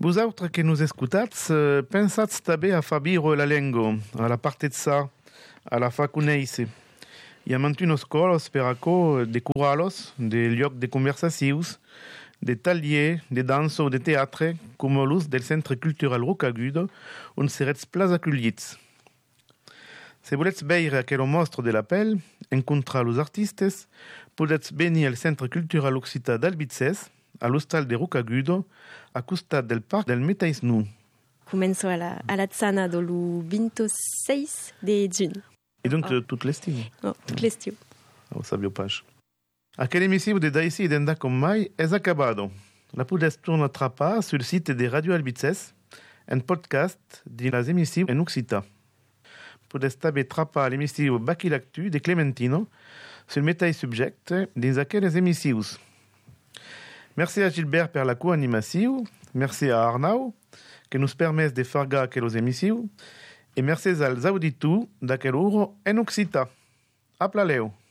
Vosaltres que nos escutats, pensats també a fabiro la lengua, a la partezza, a la facuneise. Hi ha mantunos colos per aco de curalos, de lloc de conversacions, de taliers, de danso, de teatre, com l'ús del Centre Cultural Rocagudo, on serets plaza cullits. Si volets veure aquell mostre de l'appel, encontrar los artistes, podets venir al Centre Cultural Occità d'Albitzès, a l'hostal de Rocagudo, a costat del parc del Metais Nu. Començo a la tzana do lo 26 de juny. Et donc tout l'estiu? Tout l'estiu. Ho sabio pas. Aquel emissiu de Daisy d'enda com mai és acabado. La podeu tornar a trapar sul site de Radio Albitzès, en podcast de les emissiu en occità. Podeu també trapar l'emissiu Baqui l'actu de Clementino sul metall subjecte dins aquelles emissius. Merci a Gilbert per la co-animació, merci a Arnau, que nos permet de fargar aquelles emissiu, et merci als auditors d'aquel oro en occità. Aplaleu!